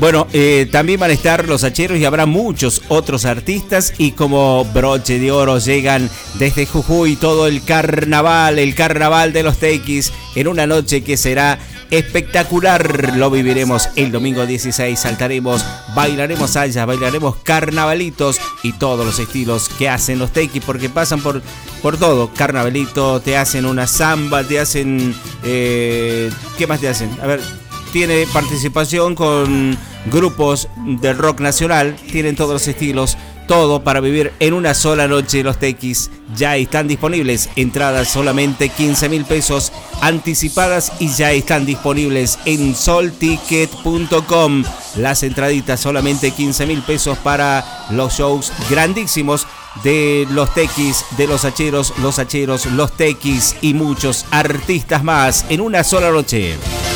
Bueno, también van a estar los hacheros y habrá muchos otros artistas, y como broche de oro llegan desde Jujuy todo el carnaval de los tequis, en una noche que será espectacular. Lo viviremos el domingo 16, saltaremos, bailaremos sayas, bailaremos carnavalitos y todos los estilos que hacen los tequis, porque pasan por todo. Carnavalito, te hacen una samba, te hacen... ¿qué más te hacen? A ver, tiene participación con grupos del rock nacional, tienen todos los estilos, todo para vivir en una sola noche. Los tequis ya están disponibles, entradas solamente 15.000 pesos anticipadas y ya están disponibles en solticket.com. Las entraditas solamente 15.000 pesos para los shows grandísimos de los tequis, de los hacheros, los tequis y muchos artistas más en una sola noche.